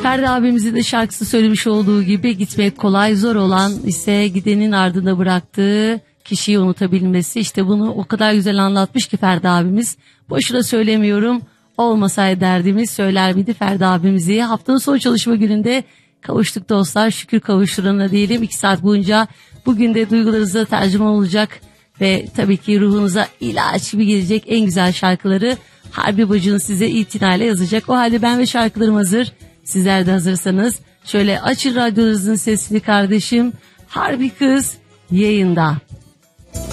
Ferdi abimizin de şarkısı söylemiş olduğu gibi gitmek kolay, zor olan ise gidenin ardında bıraktığı kişiyi unutabilmesi. İşte bunu o kadar güzel anlatmış ki Ferdi abimiz. Boşuna söylemiyorum. Olmasaydı derdimiz söyler miydi Ferdi abimizi? Haftanın son çalışma gününde kavuştuk dostlar. Şükür kavuşturana diyelim. 2 saat boyunca bugün de duygularınıza tercüman olacak ve tabii ki ruhunuza ilaç gibi gelecek en güzel şarkıları Harbi Bacı'nın size itinayla yazacak. O halde ben ve şarkılarım hazır. Sizler de hazırsanız şöyle açın radyonuzun sesini kardeşim. Harbi Kız yayında.